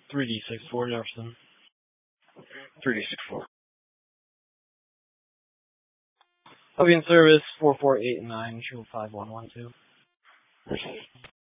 3D64 Jefferson. 3D64. I'll be in service 4489 5112.